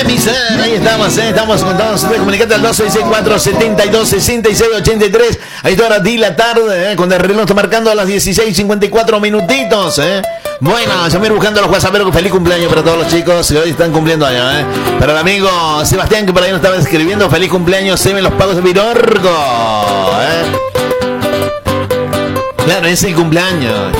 mi ser, ahí estamos con todos ustedes. Comunicate al 2664-726683. Ahí toda la la tarde, cuando el reloj está marcando a las 16:54 minutitos, Bueno, yo me voy buscando a los whatsapperos. Feliz cumpleaños para todos los chicos que hoy están cumpliendo años, Para el amigo Sebastián, que por ahí nos estaba escribiendo, feliz cumpleaños, se ven los pagos de Virorgo, Claro, es el cumpleaños.